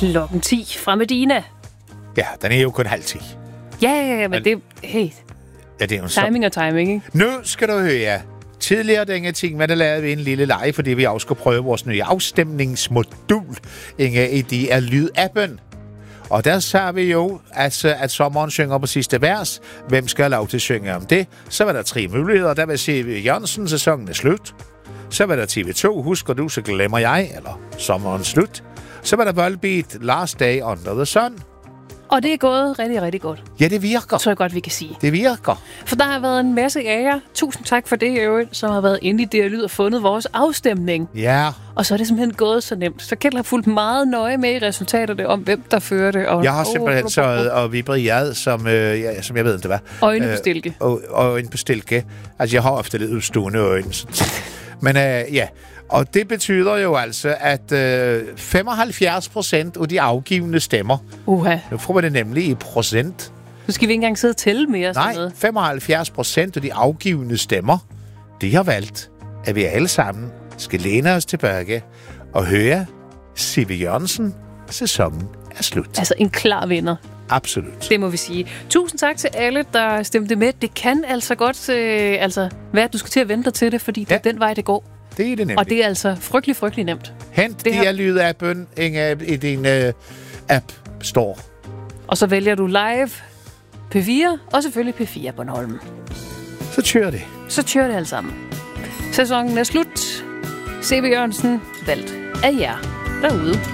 klokken 10 fra Medina. Ja, den er jo kun 9:30. Ja, men det... Hey, Ja, det er jo timing og timing, ikke? Nu skal du høre. Tidligere denne ting, hvad der lavede vi en lille leg, fordi vi også skal prøve vores nye afstemningsmodul i de er lydappen. Og der sagde vi jo, at sommeren synger på sidste vers. Hvem skal have lov til at synge om det? Så var der 3 muligheder. Der vil sige, Jørgensen, sæsonen er slut. Så var der TV2, husker du, så glemmer jeg, eller sommeren slut. Så var der Volbeat, Last Day Under the Sun. Og det er gået rigtig, rigtig godt. Ja, det virker. Så er godt, vi kan sige. Det virker. For der har været en masse af jer. Tusind tak for det, i øvrigt, som har været inde i det lyd og fundet vores afstemning. Ja. Og så er det simpelthen gået så nemt. Så Kjeld har fulgt meget nøje med i resultaterne om, hvem der fører det. Og jeg har simpelthen så og vibreret, som jeg ved ikke, hvad. Øjne på stilke. Øjne på stilke. Altså, jeg har ofte lidt udstående øjne. Men ja, og det betyder jo altså, at 75% af de afgivende stemmer, nu får man det nemlig i procent. Nu skal vi ikke engang sidde og tælle mere. Nej, 75% af de afgivende stemmer, de har valgt, at vi alle sammen skal læne os tilbage og høre C.V. Jørgensen, sæsonen er slut. Altså en klar vinder. Absolut. Det må vi sige. Tusind tak til alle, der stemte med. Det kan altså godt være, at du skal til at vente til det, fordi det er den vej, det går. Det er det nemlig. Og det er altså frygtelig, frygtelig nemt. Hent de her lydappen i din app store. Og så vælger du live P4 og selvfølgelig P4 Bornholm. Så kører det. Så kører det alt sammen. Sæsonen er slut. C.V. Jørgensen valgt af jer derude.